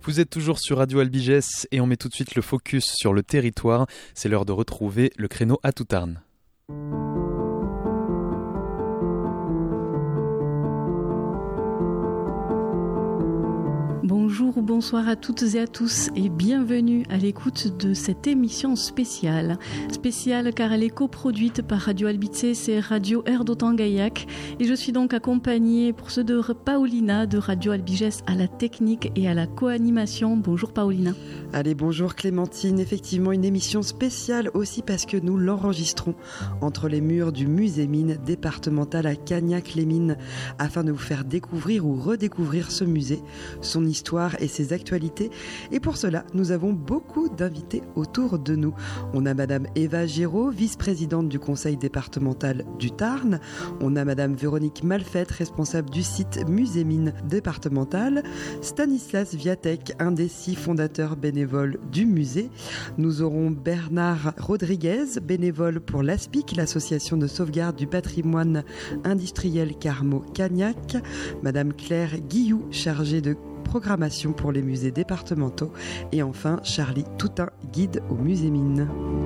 Vous êtes toujours sur Radio Albigès et on met tout de suite le focus sur le territoire. C'est l'heure de retrouver le créneau à Toutarn. Bonjour ou bonsoir à toutes et à tous et bienvenue à l'écoute de cette émission spéciale. Spéciale car elle est coproduite par Radio Albigès et Radio Erdotan-Gaillac et je suis donc accompagnée pour ceux de Paulina de Radio Albigès à la technique et à la co-animation. Bonjour Paulina. Allez, bonjour Clémentine. Effectivement, une émission spéciale aussi parce que nous l'enregistrons entre les murs du musée mine départemental à Cagnac-les-Mines afin de vous faire découvrir ou redécouvrir ce musée, son histoire et ses actualités. Et pour cela, nous avons beaucoup d'invités autour de nous. On a Madame Eva Géraud, vice-présidente du conseil départemental du Tarn. On a Madame Véronique Malfette, responsable du site musée mine départemental. Stanislas Viatek, un des 6 fondateurs bénévoles du musée. Nous aurons Bernard Rodriguez, bénévole pour l'ASPIC, l'association de sauvegarde du patrimoine industriel Carmaux-Cagnac. Madame Claire Guilloux, chargée de programmation pour les musées départementaux. Et enfin, Charlie Toutain, guide au musée mine.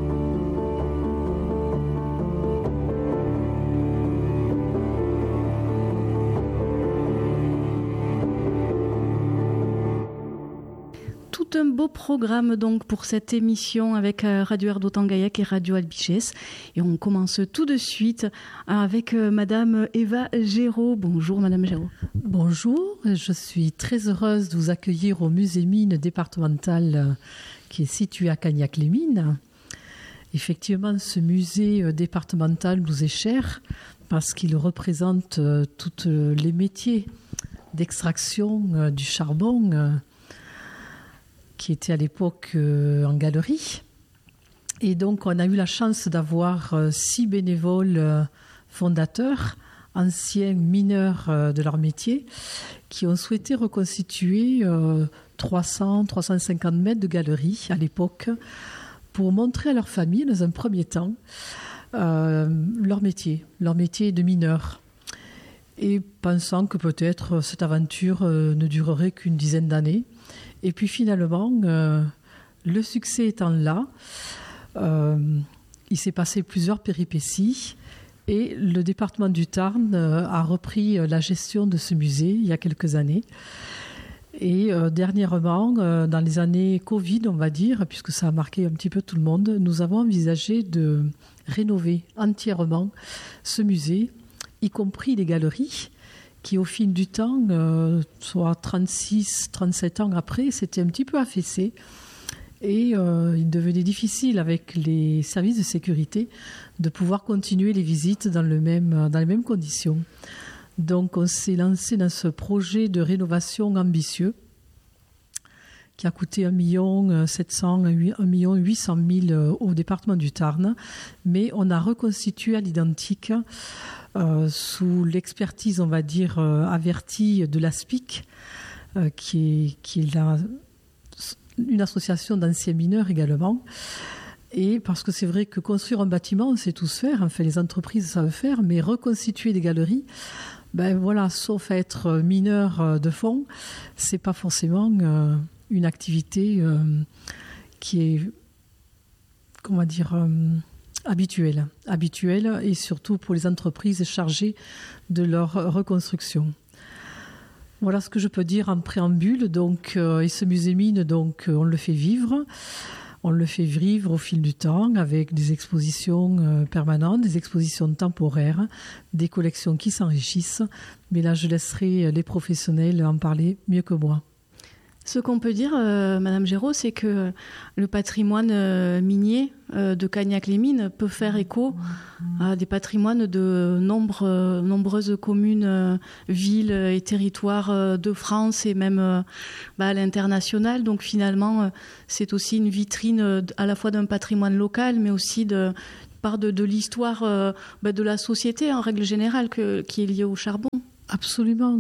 Un beau programme donc pour cette émission avec Radio Erdotan-Gaillac et Radio Albigès. Et on commence tout de suite avec Madame Eva Géraud. Bonjour Madame Géraud. Bonjour, je suis très heureuse de vous accueillir au musée mine départemental qui est situé à Cagnac-les-Mines. Effectivement, ce musée départemental nous est cher parce qu'il représente tous les métiers d'extraction du charbon qui était à l'époque en galerie. Et donc, on a eu la chance d'avoir 6 bénévoles fondateurs, anciens mineurs de leur métier, qui ont souhaité reconstituer 300-350 mètres de galerie à l'époque pour montrer à leur famille, dans un premier temps, leur métier de mineur. Et pensant que peut-être cette aventure ne durerait qu'une dizaine d'années. Et puis finalement, le succès étant là, il s'est passé plusieurs péripéties et le département du Tarn a repris la gestion de ce musée il y a quelques années. Et dernièrement, dans les années Covid, on va dire, puisque ça a marqué un petit peu tout le monde, nous avons envisagé de rénover entièrement ce musée, y compris les galeries, qui au fil du temps, soit 36, 37 ans après, s'était un petit peu affaissé. Et il devenait difficile avec les services de sécurité de pouvoir continuer les visites dans les mêmes conditions. Donc on s'est lancé dans ce projet de rénovation ambitieux qui a coûté 1,8 million au département du Tarn. Mais on a reconstitué à l'identique sous l'expertise, on va dire, avertie de l'ASPIC, qui est une association d'anciens mineurs également. Et parce que c'est vrai que construire un bâtiment, on sait tous faire, enfin les entreprises savent faire, mais reconstituer des galeries, sauf à être mineur de fond, c'est pas forcément une activité qui est, habituelle et surtout pour les entreprises chargées de leur reconstruction. Voilà ce que je peux dire en préambule. Donc, et ce musée mine, donc, on le fait vivre. On le fait vivre au fil du temps avec des expositions permanentes, des expositions temporaires, des collections qui s'enrichissent. Mais là, je laisserai les professionnels en parler mieux que moi. Ce qu'on peut dire, Madame Géraud, c'est que le patrimoine minier de Cagnac-les-Mines peut faire écho à des patrimoines de nombreuses communes, villes et territoires de France et même à l'international. Donc finalement, c'est aussi une vitrine à la fois d'un patrimoine local, mais aussi de l'histoire de la société en règle générale qui est liée au charbon. Absolument.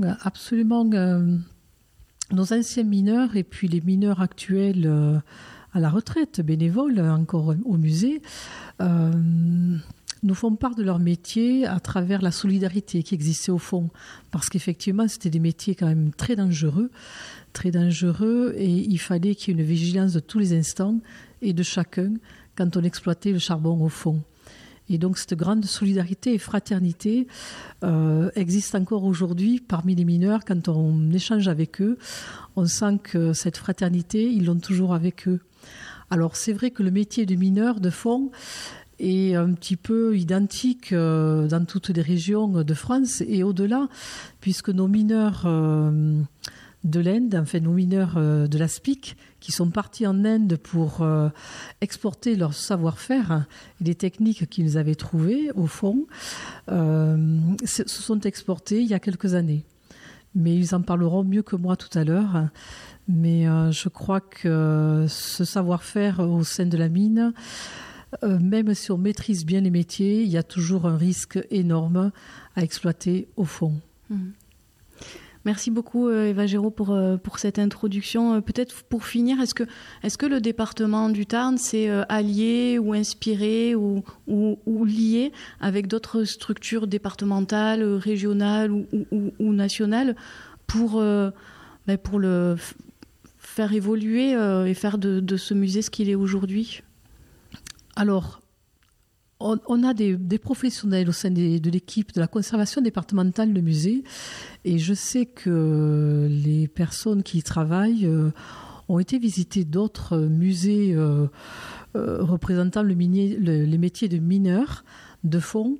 Nos anciens mineurs et puis les mineurs actuels à la retraite, bénévoles encore au musée, nous font part de leur métier à travers la solidarité qui existait au fond. Parce qu'effectivement, c'était des métiers quand même très dangereux, et il fallait qu'il y ait une vigilance de tous les instants et de chacun quand on exploitait le charbon au fond. Et donc cette grande solidarité et fraternité existe encore aujourd'hui parmi les mineurs. Quand on échange avec eux, on sent que cette fraternité, ils l'ont toujours avec eux. Alors c'est vrai que le métier de mineur de fond est un petit peu identique dans toutes les régions de France et au-delà, puisque nos mineurs de l'Inde, enfin nos mineurs de la SPIC, qui sont partis en Inde pour exporter leur savoir-faire et les techniques qu'ils avaient trouvées, au fond, se sont exportés il y a quelques années. Mais ils en parleront mieux que moi tout à l'heure. Mais je crois que ce savoir-faire au sein de la mine, même si on maîtrise bien les métiers, il y a toujours un risque énorme à exploiter au fond. Merci beaucoup Eva Géraud pour cette introduction. Peut-être pour finir, est-ce que le département du Tarn s'est allié ou inspiré ou lié avec d'autres structures départementales, régionales ou nationales pour le faire évoluer et faire de ce musée ce qu'il est aujourd'hui? Alors, on a des professionnels au sein de l'équipe de la conservation départementale de musée, et je sais que les personnes qui y travaillent ont été visiter d'autres musées représentant les métiers de mineurs de fond.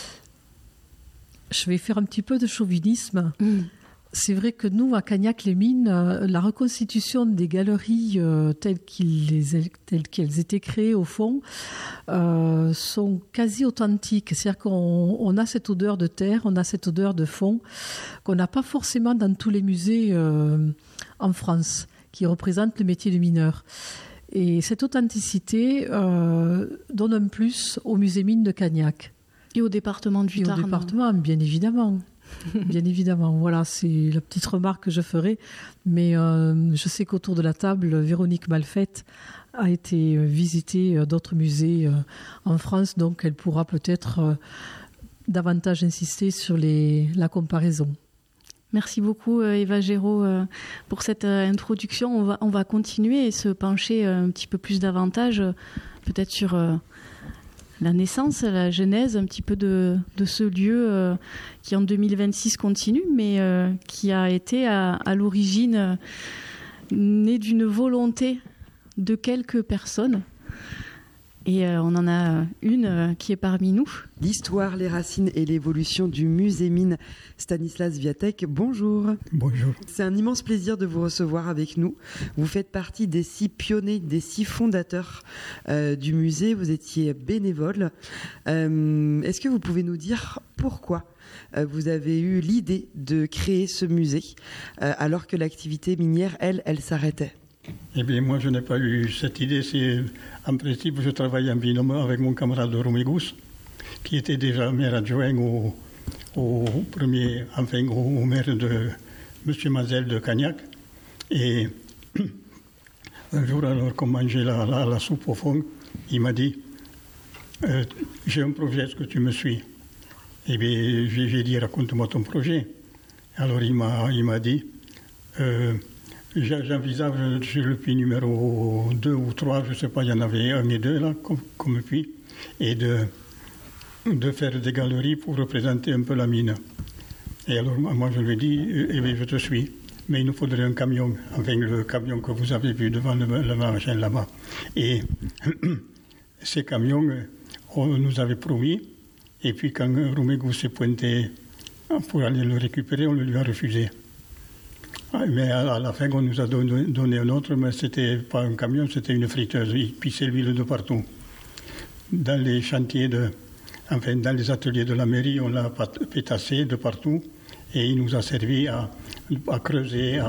Je vais faire un petit peu de chauvinisme. C'est vrai que nous, à Cagnac-les-Mines, la reconstitution des galeries telles qu'elles étaient créées au fond sont quasi authentiques. C'est-à-dire qu'on a cette odeur de terre, on a cette odeur de fond qu'on n'a pas forcément dans tous les musées en France qui représentent le métier de mineur. Et cette authenticité donne un plus au musée mine de Cagnac. Et au département du Tarn. Au département, bien évidemment. Bien évidemment, voilà, c'est la petite remarque que je ferai. Mais je sais qu'autour de la table, Véronique Malfette a été visiter d'autres musées en France, donc elle pourra peut-être davantage insister sur la comparaison. Merci beaucoup Eva Géraud pour cette introduction. On va continuer et se pencher un petit peu plus davantage, peut-être sur la naissance, la genèse un petit peu de ce lieu qui en 2026 continue, mais qui a été à l'origine né d'une volonté de quelques personnes. Et on en a une qui est parmi nous. L'histoire, les racines et l'évolution du musée mine. Stanislas Viatek, bonjour. Bonjour. C'est un immense plaisir de vous recevoir avec nous. Vous faites partie des 6 pionniers, des 6 fondateurs du musée. Vous étiez bénévole. Est-ce que vous pouvez nous dire pourquoi vous avez eu l'idée de créer ce musée alors que l'activité minière, elle s'arrêtait? Eh bien, moi, je n'ai pas eu cette idée. En principe, je travaillais en binôme avec mon camarade Romégous, qui était déjà maire adjoint au maire de M. Mazel de Cagnac. Et un jour, alors qu'on mangeait la soupe au fond, il m'a dit « J'ai un projet, est-ce que tu me suis ?» Eh bien, j'ai dit « Raconte-moi ton projet ». Alors, il m'a dit j'envisage sur le puits numéro 2 ou 3, je ne sais pas, il y en avait 1 et 2 là, comme puits, et de faire des galeries pour représenter un peu la mine. Et alors moi je lui ai dit, eh bien je te suis, mais il nous faudrait un camion, enfin le camion que vous avez vu devant le magasin là-bas. Et ces camions, on nous avait promis, et puis quand Romégous s'est pointé pour aller le récupérer, on le lui a refusé. Mais à la fin, on nous a donné un autre, mais c'était pas un camion, c'était une friteuse. Il pissait l'huile de partout. Dans les chantiers, dans les ateliers de la mairie, on l'a pétassé de partout. Et il nous a servi à creuser,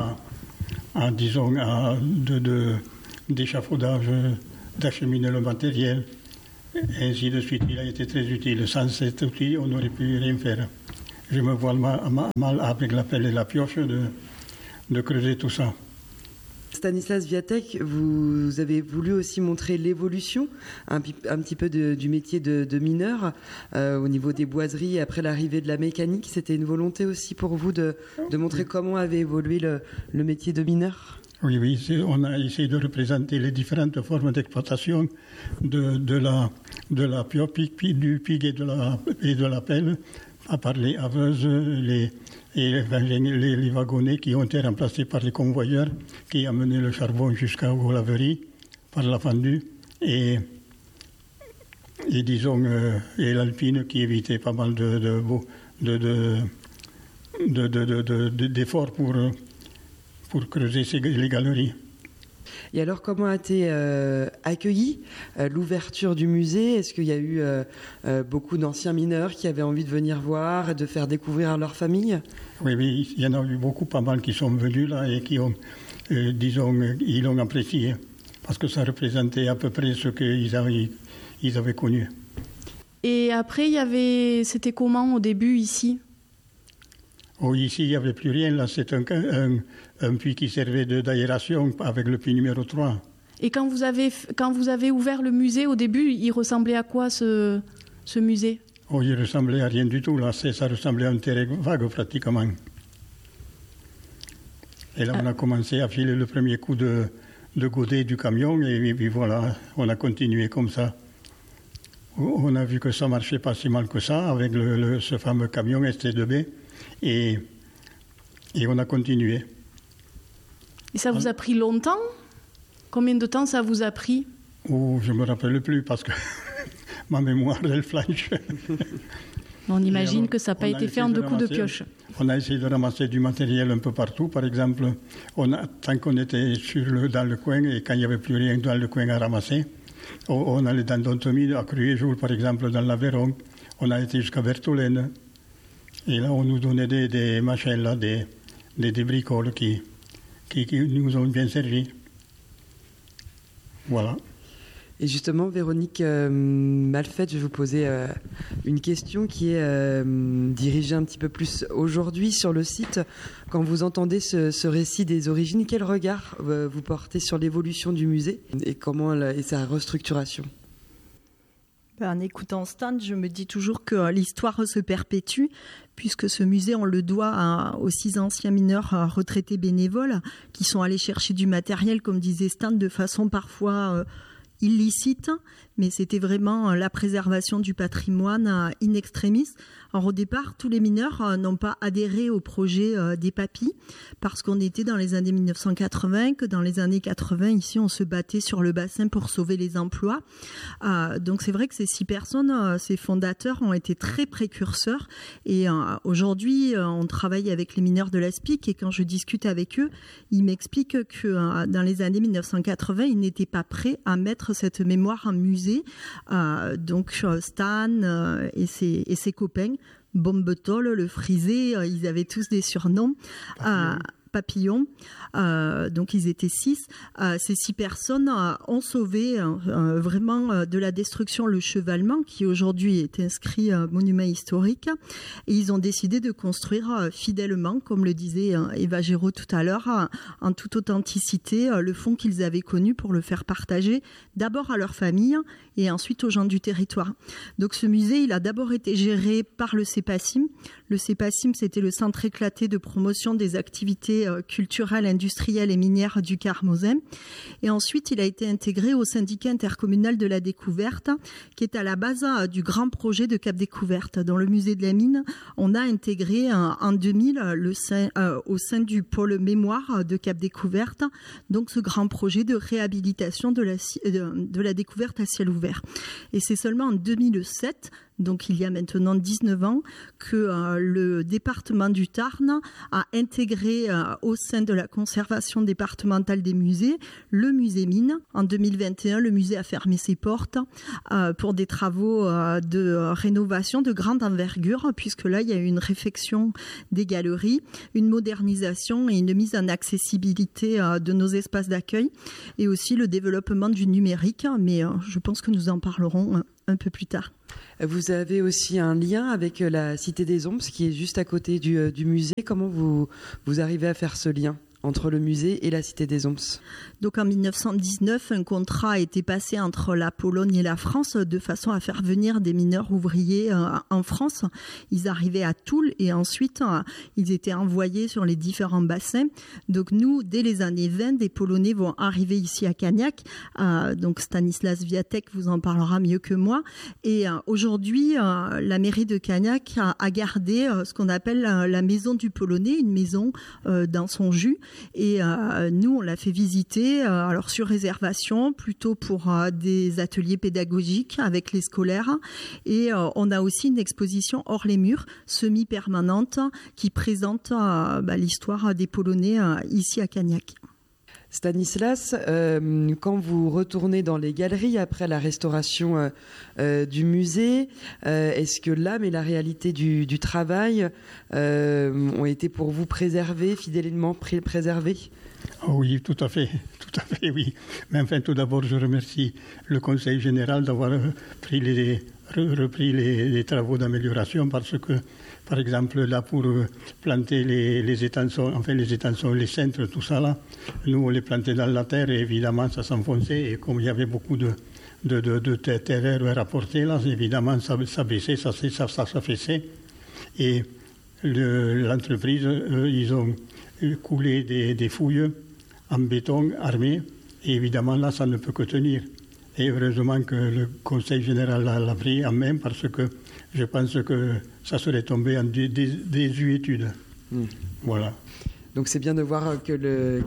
d'échafaudage, d'acheminer le matériel. Et ainsi de suite. Il a été très utile. Sans cet outil, on n'aurait pu rien faire. Je me vois mal avec la pelle et la pioche de creuser tout ça. Stanislas Viatek, vous avez voulu aussi montrer l'évolution un petit peu du métier de mineur au niveau des boiseries après l'arrivée de la mécanique. C'était une volonté aussi pour vous de montrer comment avait évolué le métier de mineur? Oui, on a essayé de représenter les différentes formes d'exploitation de la piopique, du pic et de la pelle, à part les haveuses, les wagonnets qui ont été remplacés par les convoyeurs qui amenaient le charbon jusqu'aux laveries par la fendue et disons et l'alpine qui évitait pas mal d'efforts pour creuser les galeries. Et alors, comment a été accueillie l'ouverture du musée? Est-ce qu'il y a eu beaucoup d'anciens mineurs qui avaient envie de venir voir et de faire découvrir à leur famille? Oui, il y en a eu beaucoup, pas mal qui sont venus là et qui ont, ils l'ont apprécié parce que ça représentait à peu près ce qu'ils avaient connu. Et après, c'était comment au début ici? Oh, ici, il n'y avait plus rien. Là, c'est un puits qui servait d'aération avec le puits numéro 3. Et quand vous avez ouvert le musée, au début, il ressemblait à quoi ce musée? Oh, il ressemblait à rien du tout. Là, ça ressemblait à un terrain vague pratiquement. Et là, on a commencé à filer le premier coup de godet du camion et puis voilà, on a continué comme ça. On a vu que ça ne marchait pas si mal que ça avec ce fameux camion ST2B. Et on a continué. Et ça vous a pris longtemps? Combien de temps ça vous a pris? Oh, je ne me rappelle plus parce que ma mémoire, elle flanche. On imagine que ça n'a pas été fait en 2 coups de pioche. On a essayé de ramasser du matériel un peu partout. Par exemple, tant qu'on était dans le coin et quand il n'y avait plus rien dans le coin à ramasser, on allait dans Dontomie, à Cruéjoul, par exemple, dans l'Aveyron. On a été jusqu'à Vertolaine. Et là, on nous donnait des machins, là, des bricoles qui nous ont bien servi. Voilà. Et justement, Véronique Malfette, je vais vous poser une question qui est dirigée un petit peu plus aujourd'hui sur le site. Quand vous entendez ce récit des origines, quel regard vous portez sur l'évolution du musée et sa restructuration? En écoutant Stan, je me dis toujours que l'histoire se perpétue, puisque ce musée, on le doit aux 6 anciens mineurs retraités bénévoles qui sont allés chercher du matériel, comme disait Stan, de façon parfois illicite, mais c'était vraiment la préservation du patrimoine in extremis. Alors au départ, tous les mineurs n'ont pas adhéré au projet des papis, parce qu'on était dans les années 1980, que dans les années 80, ici, on se battait sur le bassin pour sauver les emplois. Donc c'est vrai que ces 6 personnes, ces fondateurs, ont été très précurseurs. Et aujourd'hui, on travaille avec les mineurs de l'ASPIC, et quand je discute avec eux, ils m'expliquent que dans les années 1980, ils n'étaient pas prêts à mettre cette mémoire en musée. Donc Stan et ses copains, Bombetol, le frisé, ils avaient tous des surnoms. Papillon, donc ils étaient 6. Ces 6 personnes ont sauvé vraiment de la destruction le chevalement, qui aujourd'hui est inscrit monument historique, et ils ont décidé de construire fidèlement, comme le disait Eva Géraud tout à l'heure, en toute authenticité, le fonds qu'ils avaient connu pour le faire partager d'abord à leur famille et ensuite aux gens du territoire. Donc ce musée, il a d'abord été géré par le CEPACIM. Le CEPACIM, c'était le centre éclaté de promotion des activités culturelles, industrielles et minières du Carmozin. Et ensuite, il a été intégré au syndicat intercommunal de la découverte, qui est à la base du grand projet de Cap Découverte. Dans le musée de la mine, on a intégré en 2000 au sein du pôle mémoire de Cap Découverte, donc ce grand projet de réhabilitation de la découverte à ciel ouvert. Et c'est seulement en 2007, donc il y a maintenant 19 ans, que le département du Tarn a intégré au sein de la conservation départementale des musées le musée mine. En 2021, le musée a fermé ses portes pour des travaux de rénovation de grande envergure, puisque là, il y a eu une réfection des galeries, une modernisation et une mise en accessibilité de nos espaces d'accueil, et aussi le développement du numérique, mais je pense que nous en parlerons un peu plus tard. Vous avez aussi un lien avec la Cité des Ombres, qui est juste à côté du musée. Comment vous arrivez à faire ce lien ? entre le musée et la Cité des Omps. Donc en 1919, un contrat a été passé entre la Pologne et la France de façon à faire venir des mineurs ouvriers en France. Ils arrivaient à Toul et ensuite ils étaient envoyés sur les différents bassins. Donc nous, dès les années 20, des Polonais vont arriver ici à Cagnac. Donc Stanislas Wiatek vous en parlera mieux que moi. Et aujourd'hui, la mairie de Cagnac a gardé ce qu'on appelle la maison du Polonais, une maison dans son jus. Et nous, on l'a fait visiter, alors sur réservation, plutôt pour des ateliers pédagogiques avec les scolaires. Et on a aussi une exposition hors les murs, semi-permanente, qui présente l'histoire des Polonais ici à Cagnac. Stanislas, quand vous retournez dans les galeries après la restauration du musée, est-ce que l'âme et la réalité du travail ont été pour vous préservées, fidèlement préservées ? Oh oui, tout à fait, oui. Mais enfin, tout d'abord, je remercie le Conseil général d'avoir repris les travaux d'amélioration parce que, par exemple, là, pour planter les étançons, les cintres, tout ça, là, nous, on les plantait dans la terre et évidemment, ça s'enfonçait. Et comme il y avait beaucoup de terre à rapporter, là, évidemment, ça baissait, ça s'affaissait. Et l'entreprise, ils ont coulé des fouilles en béton armé. Et évidemment, là, ça ne peut que tenir. Et heureusement que le Conseil général l'a pris en main parce que je pense que ça serait tombé en désuétude. Voilà. Donc c'est bien de voir que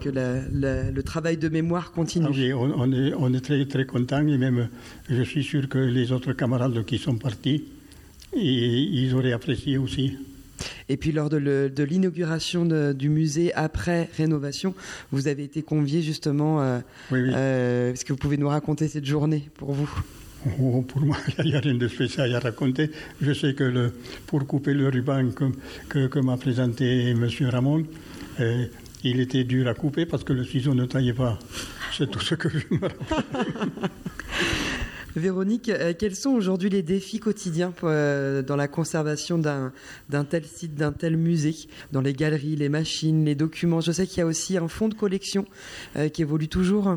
le travail de mémoire continue. Ah oui, on est très, très contents et même je suis sûr que les autres camarades qui sont partis, ils auraient apprécié aussi. Et puis lors de l'inauguration du musée après rénovation, vous avez été convié justement. Oui. Est-ce que vous pouvez nous raconter cette journée pour vous ? Pour moi, il n'y a rien de spécial à raconter. Je sais que pour couper le ruban que m'a présenté M. Ramon, il était dur à couper parce que le ciseau ne taillait pas. C'est tout ce que je me rappelle. Véronique, quels sont aujourd'hui les défis quotidiens dans la conservation d'un tel site, d'un tel musée, dans les galeries, les machines, les documents ? Je sais qu'il y a aussi un fonds de collection qui évolue toujours.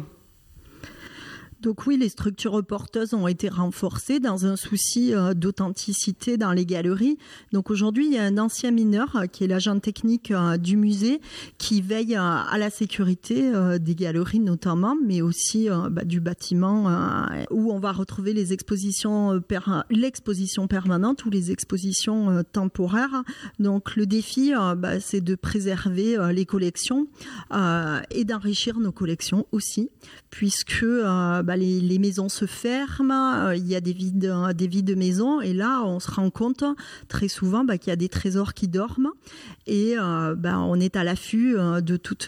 Donc oui, les structures porteuses ont été renforcées dans un souci d'authenticité dans les galeries. Donc aujourd'hui, il y a un ancien mineur qui est l'agent technique du musée qui veille à la sécurité des galeries notamment, mais aussi du bâtiment où on va retrouver les expositions l'exposition permanente ou les expositions temporaires. Donc le défi, c'est de préserver les collections et d'enrichir nos collections aussi, puisque les maisons se ferment, il y a des vides maisons et là on se rend compte très souvent qu'il y a des trésors qui dorment et on est à l'affût de toutes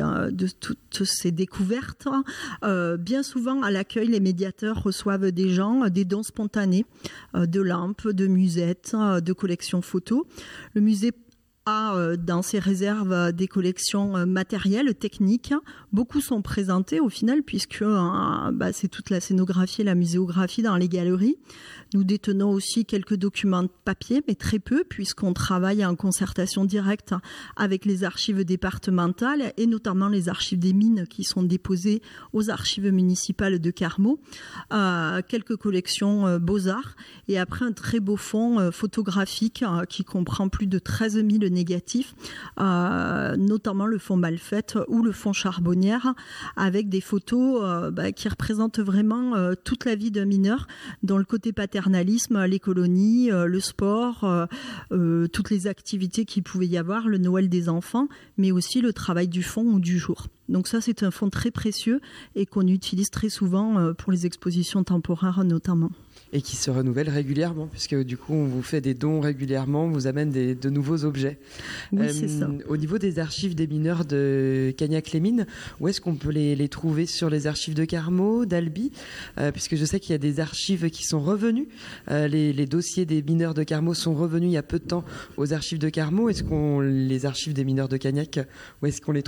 ces découvertes. Bien souvent à l'accueil, les médiateurs reçoivent des gens, des dons spontanés, de lampes, de musettes, de collections photos. Le musée a dans ses réserves des collections matérielles, techniques. Beaucoup sont présentés au final puisque c'est toute la scénographie et la muséographie dans les galeries. Nous détenons aussi quelques documents de papier, mais très peu, puisqu'on travaille en concertation directe avec les archives départementales et notamment les archives des mines qui sont déposées aux archives municipales de Carmaux. Quelques collections beaux-arts et après un très beau fonds photographique qui comprend plus de 13 000 négatifs, notamment le fonds Malfait ou le fonds Charbonnière, avec des photos qui représentent vraiment toute la vie d'un mineur, dont le côté paternalisme, les colonies, le sport, toutes les activités qu'il pouvait y avoir, le Noël des enfants, mais aussi le travail du fond ou du jour. Donc ça, c'est un fonds très précieux et qu'on utilise très souvent pour les expositions temporaires notamment. Et qui se renouvelle régulièrement, puisque du coup, on vous fait des dons régulièrement, on vous amène de nouveaux objets. Oui, c'est ça. Au niveau des archives des mineurs de Cagnac-les-Mines, où est-ce qu'on peut les trouver ? Sur les archives de Carmaux, d'Albi, puisque je sais qu'il y a des archives qui sont revenues. Les dossiers des mineurs de Carmaux sont revenus il y a peu de temps aux archives de Carmaux. Est-ce qu'on les archives des mineurs de Cagnac, où est-ce qu'on les trouve ?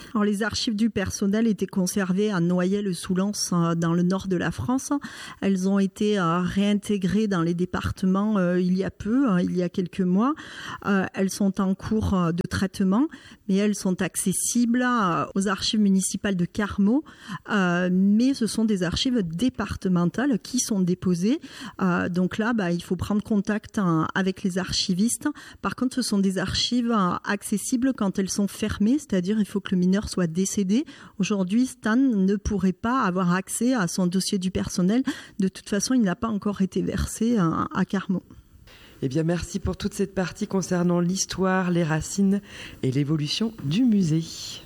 Alors, les archives du personnel étaient conservées à Noyelles-sous-Lens, dans le nord de la France. Elles ont été réintégrées dans les départements il y a peu, il y a quelques mois. Elles sont en cours de traitement, mais elles sont accessibles aux archives municipales de Carmaux. Mais ce sont des archives départementales qui sont déposées. Donc là, il faut prendre contact avec les archivistes. Par contre, ce sont des archives accessibles quand elles sont fermées, c'est-à-dire il faut que le mineur soit décédé. Aujourd'hui, Stan ne pourrait pas avoir accès à son dossier du personnel. De toute façon, il n'a pas encore été versé à Carmaux. Eh bien, merci pour toute cette partie concernant l'histoire, les racines et l'évolution du musée.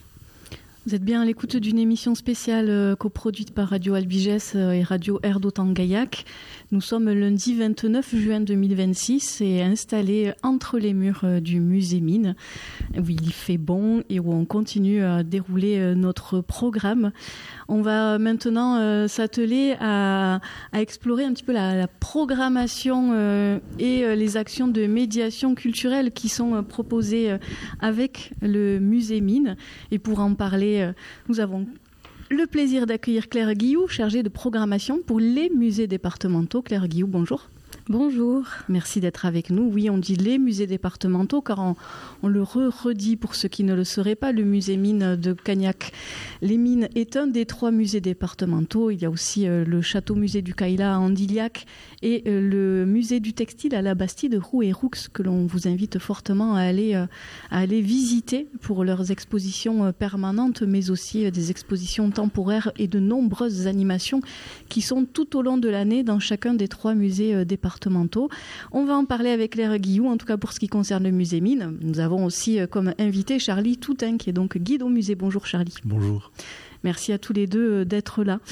Vous êtes bien à l'écoute d'une émission spéciale coproduite par Radio Albigès et Radio Air d'Otan-Gaillac. Nous sommes lundi 29 juin 2026 et installés entre les murs du musée Mines, où il fait bon et où on continue à dérouler notre programme. On va maintenant s'atteler à explorer un petit peu la programmation et les actions de médiation culturelle qui sont proposées avec le musée Mines. Et pour en parler, nous avons le plaisir d'accueillir Claire Guillou, chargée de programmation pour les musées départementaux. Claire Guillou, bonjour. Bonjour. Merci d'être avec nous. Oui, on dit les musées départementaux car on le redit pour ceux qui ne le sauraient pas. Le musée Mines de Cagnac-les-Mines est un des 3 musées départementaux. Il y a aussi le château-musée du Caïla à Andilhac et le musée du textile à la Bastide de Roux-et-Roux que l'on vous invite fortement à aller visiter pour leurs expositions permanentes, mais aussi des expositions temporaires et de nombreuses animations qui sont tout au long de l'année dans chacun des 3 musées départementaux. On va en parler avec Claire Guillou, en tout cas pour ce qui concerne le musée Mines. Nous avons aussi comme invité Charlie Toutain, qui est donc guide au musée. Bonjour Charlie. Bonjour. Merci à tous les deux d'être là.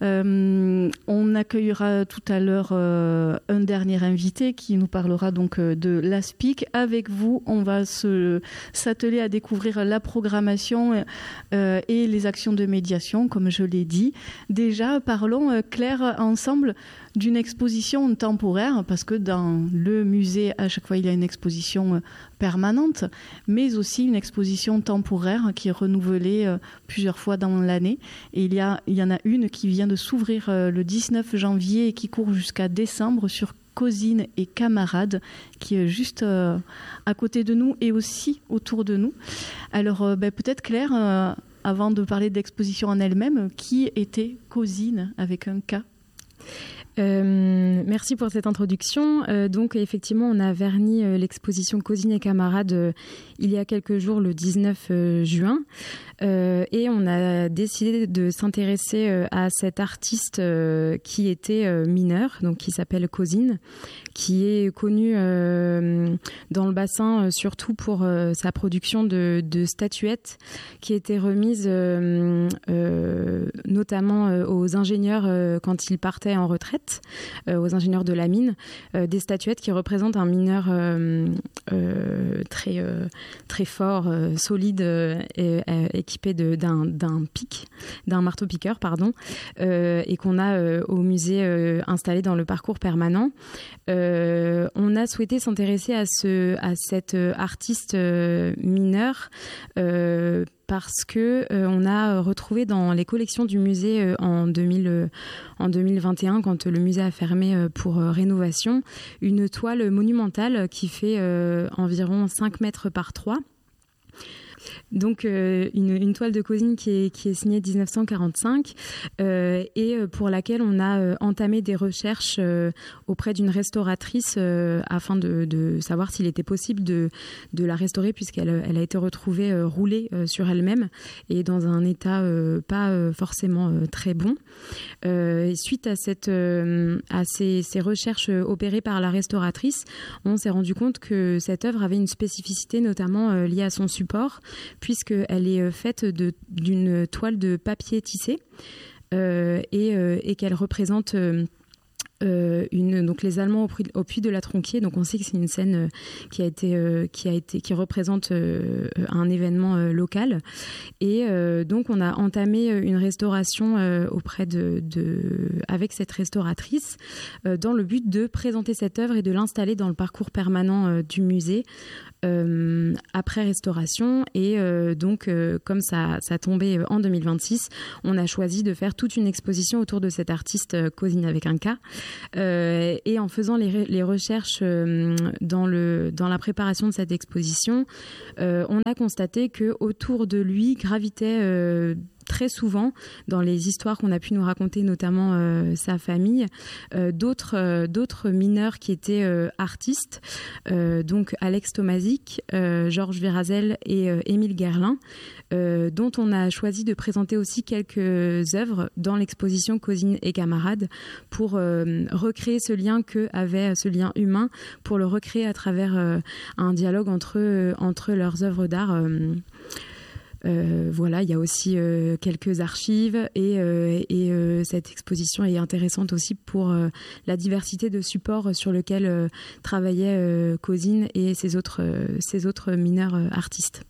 On accueillera tout à l'heure un dernier invité qui nous parlera donc de l'ASPIC. Avec vous, on va s'atteler à découvrir la programmation et les actions de médiation, comme je l'ai dit. Déjà, parlons, Claire, ensemble d'une exposition temporaire, parce que dans le musée, à chaque fois, il y a une exposition permanente, mais aussi une exposition temporaire qui est renouvelée plusieurs fois dans l'année. Et il y en a une qui vient de s'ouvrir le 19 janvier et qui court jusqu'à décembre sur Cousine et Camarades, qui est juste à côté de nous et aussi autour de nous. Alors peut-être Claire, avant de parler d'exposition en elle-même, qui était Cousine avec un K ? Merci pour cette introduction. Donc effectivement, on a verni l'exposition Cousine et Camarades il y a quelques jours, le 19 juin. Et on a décidé de s'intéresser à cet artiste qui était mineur, donc qui s'appelle Cousine, qui est connu dans le bassin surtout pour sa production de statuettes qui étaient remises notamment aux ingénieurs quand ils partaient en retraite, aux ingénieurs de la mine, des statuettes qui représentent un mineur très fort, solide, équipé d'un marteau-piqueur, et qu'on a au musée installé dans le parcours permanent. On a souhaité s'intéresser à cet artiste mineur parce que on a retrouvé dans les collections du musée en 2021, quand le musée a fermé pour rénovation, une toile monumentale qui fait environ 5 mètres par 3. Donc une toile de Cousine qui est signée 1945 et pour laquelle on a entamé des recherches auprès d'une restauratrice afin de savoir s'il était possible de la restaurer, puisqu'elle a été retrouvée roulée sur elle-même et dans un état pas forcément très bon. Et suite à ces recherches opérées par la restauratrice, on s'est rendu compte que cette œuvre avait une spécificité notamment liée à son support, puisqu'elle est faite d'une toile de papier tissé et qu'elle représente donc les Allemands au puits de la Tronquier. Donc on sait que c'est une scène qui représente un événement local. Et donc on a entamé une restauration avec cette restauratrice dans le but de présenter cette œuvre et de l'installer dans le parcours permanent du musée après restauration. Et donc comme ça tombait en 2026, on a choisi de faire toute une exposition autour de cet artiste Cosine avec un K. Et en faisant les recherches dans la préparation de cette exposition, on a constaté que autour de lui gravitaient très souvent, dans les histoires qu'on a pu nous raconter, notamment sa famille, d'autres mineurs qui étaient artistes, donc Alex Tomazic, Georges Verazel et Émile Guerlain, dont on a choisi de présenter aussi quelques œuvres dans l'exposition Cosine et camarades pour recréer ce lien ce lien humain, pour le recréer à travers un dialogue entre leurs œuvres d'art. Voilà, il y a aussi quelques archives et cette exposition est intéressante aussi pour la diversité de supports sur lesquels travaillaient Cosine et ses autres mineurs artistes.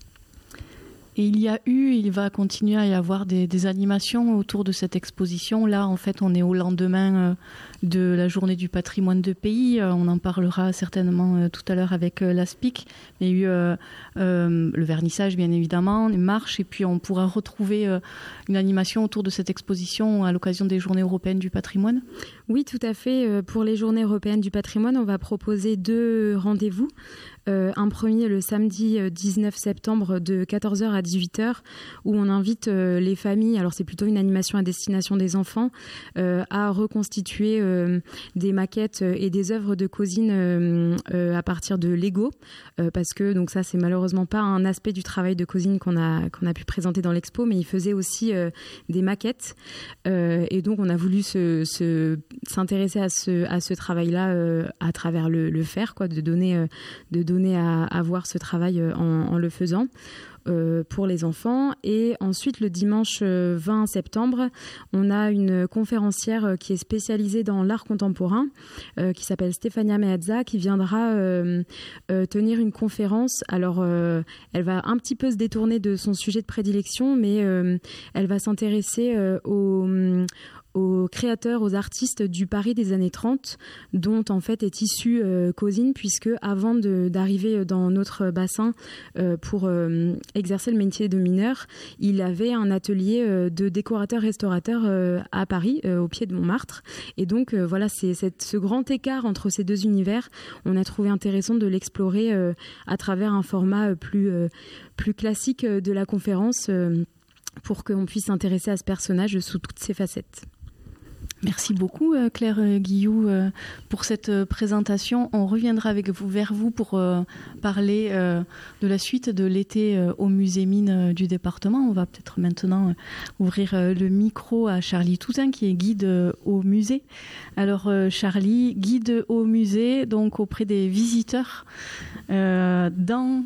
Et il va continuer à y avoir des animations autour de cette exposition. Là, en fait, on est au lendemain de la journée du patrimoine de pays. On en parlera certainement tout à l'heure avec l'ASPIC. Il y a eu le vernissage, bien évidemment, les marches, et puis on pourra retrouver une animation autour de cette exposition à l'occasion des Journées européennes du patrimoine. Oui, tout à fait. Pour les Journées européennes du patrimoine, on va proposer 2 rendez-vous. Un premier le samedi 19 septembre de 14h à 18h, où on invite les familles, alors c'est plutôt une animation à destination des enfants, à reconstituer des maquettes et des œuvres de Cosine à partir de Lego, parce que donc ça c'est malheureusement pas un aspect du travail de Cosine qu'on a pu présenter dans l'expo, mais il faisait aussi des maquettes, et donc on a voulu s'intéresser à ce travail-là à travers le faire, quoi, de donner à voir ce travail en le faisant pour les enfants. Et ensuite, le dimanche 20 septembre, on a une conférencière qui est spécialisée dans l'art contemporain, qui s'appelle Stefania Meazza, qui viendra tenir une conférence. Alors, elle va un petit peu se détourner de son sujet de prédilection, mais elle va s'intéresser aux créateurs, aux artistes du Paris des années 30, dont en fait est issue Cosine, puisque avant d'arriver dans notre bassin pour exercer le métier de mineur, il avait un atelier de décorateur-restaurateur à Paris, au pied de Montmartre. Et donc voilà, c'est ce grand écart entre ces deux univers, on a trouvé intéressant de l'explorer à travers un format plus classique de la conférence, pour qu'on puisse s'intéresser à ce personnage sous toutes ses facettes. Merci beaucoup Claire Guilloux pour cette présentation. On reviendra vers vous pour parler de la suite de l'été au musée Mines du département. On va peut-être maintenant ouvrir le micro à Charlie Toutain qui est guide au musée. Alors Charlie, guide au musée, donc auprès des visiteurs dans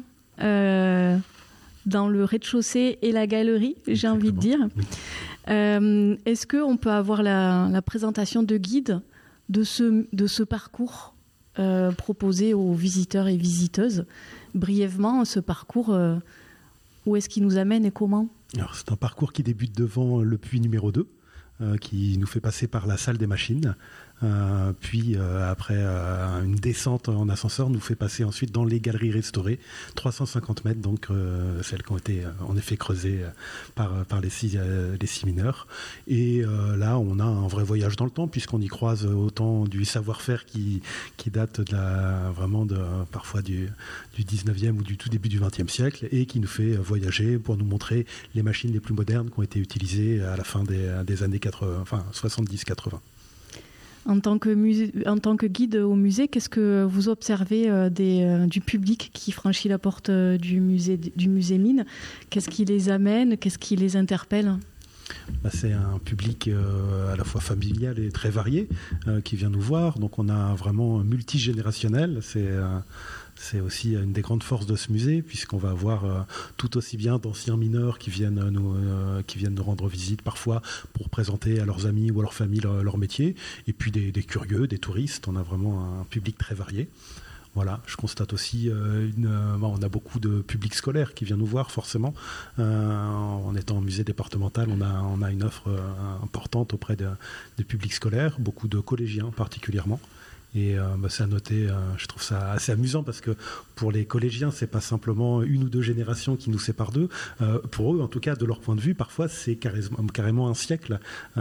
le rez-de-chaussée et la galerie, j'ai envie de dire. Est-ce qu'on peut avoir la présentation de guide de ce parcours proposé aux visiteurs et visiteuses? Brièvement, ce parcours, où est-ce qu'il nous amène et comment? Alors, c'est un parcours qui débute devant le puits numéro 2, qui nous fait passer par la salle des machines. Puis après une descente en ascenseur nous fait passer ensuite dans les galeries restaurées, 350 mètres, donc celles qui ont été en effet creusées par les six mineurs. Et là on a un vrai voyage dans le temps, puisqu'on y croise autant du savoir-faire qui date parfois du 19e ou du tout début du 20e siècle, et qui nous fait voyager pour nous montrer les machines les plus modernes qui ont été utilisées à la fin des années 70-80. En tant que guide au musée, qu'est-ce que vous observez du public qui franchit la porte du musée Mines? Qu'est-ce qui les amène? Qu'est-ce qui les interpelle? C'est un public à la fois familial et très varié qui vient nous voir. Donc on a vraiment multigénérationnel. C'est aussi une des grandes forces de ce musée, puisqu'on va avoir tout aussi bien d'anciens mineurs qui viennent nous rendre visite parfois pour présenter à leurs amis ou à leur famille leur métier, et puis des curieux, des touristes. On a vraiment un public très varié. Voilà, je constate aussi on a beaucoup de public scolaire qui vient nous voir forcément. En étant un musée départemental, on a une offre importante auprès des publics scolaires, beaucoup de collégiens particulièrement. Et c'est à noter, je trouve ça assez amusant parce que pour les collégiens, c'est pas simplement une ou deux générations qui nous séparent d'eux. Pour eux, en tout cas, de leur point de vue, parfois c'est carrément un siècle.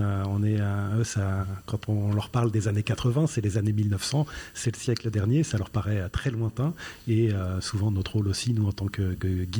Quand on leur parle des années 80, c'est les années 1900, c'est le siècle dernier, ça leur paraît très lointain. Et souvent, notre rôle aussi, nous, en tant que guide